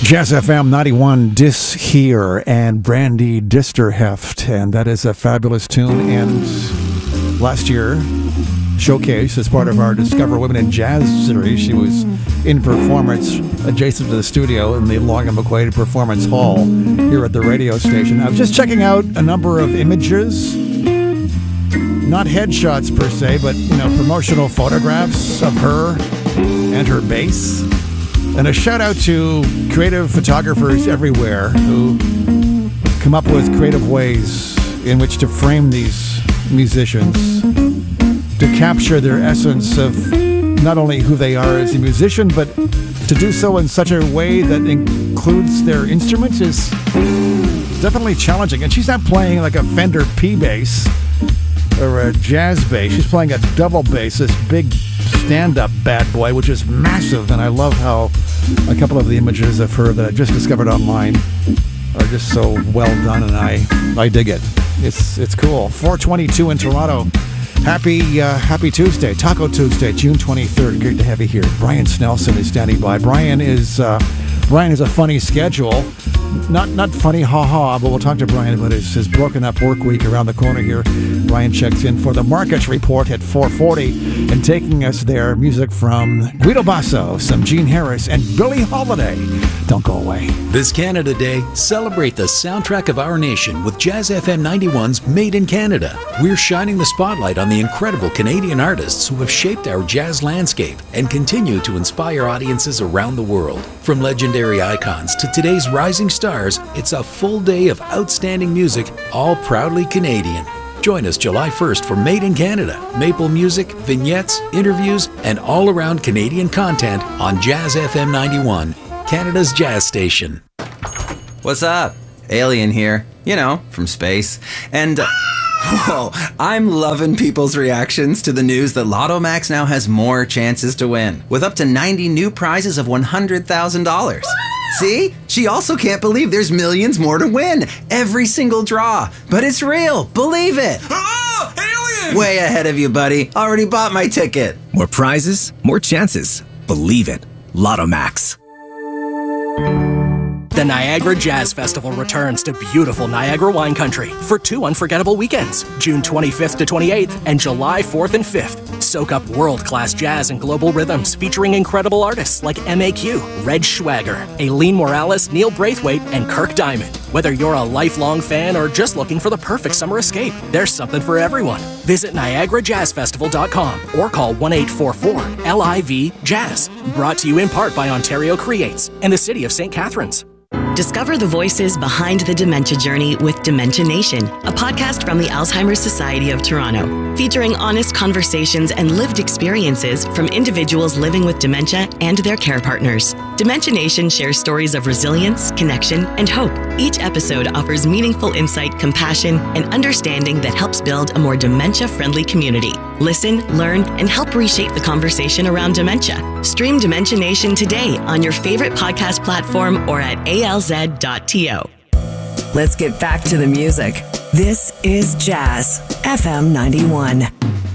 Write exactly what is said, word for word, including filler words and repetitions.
Jazz F M ninety-one, Dis Here, and Brandy Disterheft, and that is a fabulous tune. And last year, showcase as part of our Discover Women in Jazz series, she was in performance adjacent to the studio in the Long and McQuaid Performance Hall here at the radio station. I was just checking out a number of images, not headshots per se, but you know, promotional photographs of her and her bass. And a shout out to creative photographers everywhere who come up with creative ways in which to frame these musicians, to capture their essence of not only who they are as a musician, but to do so in such a way that includes their instruments is definitely challenging. And she's not playing like a Fender P bass or a jazz bass. She's playing a double bass, this big stand-up bad boy, which is massive. And I love how a couple of the images of her that I just discovered online are just so well done, and I, I dig it. It's it's cool. four twenty-two in Toronto. Happy uh, Happy Tuesday, Taco Tuesday, June twenty-third. Great to have you here. Brian Snelson is standing by. Brian is uh, Brian has a funny schedule. Not not funny, ha-ha, but we'll talk to Brian about his, his broken up work week around the corner here. Brian checks in for the Markets Report at four forty, and taking us there, music from Guido Basso, some Gene Harris, and Billie Holiday. Don't go away. This Canada Day, celebrate the soundtrack of our nation with Jazz F M ninety-one's Made in Canada. We're shining the spotlight on the incredible Canadian artists who have shaped our jazz landscape and continue to inspire audiences around the world. From legendary icons to today's rising stars, it's a full day of outstanding music, all proudly Canadian. Join us July first for Made in Canada, maple music, vignettes, interviews, and all-around Canadian content on Jazz F M ninety-one, Canada's jazz station. What's up? Alien here, you know, from space. And, uh, whoa, I'm loving people's reactions to the news that Lotto Max now has more chances to win, with up to ninety new prizes of one hundred thousand dollars. See? She also can't believe there's millions more to win. Every single draw. But it's real. Believe it. Oh, alien! Way ahead of you, buddy. Already bought my ticket. More prizes, more chances. Believe it. Lotto Max. The Niagara Jazz Festival returns to beautiful Niagara wine country for two unforgettable weekends, June twenty-fifth to twenty-eighth and July fourth and fifth. Soak up world-class jazz and global rhythms featuring incredible artists like M A Q, Reg Schwager, Aileen Morales, Neil Braithwaite, and Kirk Diamond. Whether you're a lifelong fan or just looking for the perfect summer escape, there's something for everyone. Visit Niagara Jazz Festival dot com or call one eight four four L I V Jazz. Brought to you in part by Ontario Creates and the City of Saint Catharines. Discover the voices behind the dementia journey with Dementia Nation, a podcast from the Alzheimer's Society of Toronto, featuring honest conversations and lived experiences from individuals living with dementia and their care partners. Dementia Nation shares stories of resilience, connection, and hope. Each episode offers meaningful insight, compassion, and understanding that helps build a more dementia-friendly community. Listen, learn, and help reshape the conversation around dementia. Stream Dementia Nation today on your favorite podcast platform or at A L Z dot T O. Let's get back to the music. This is Jazz F M ninety-one.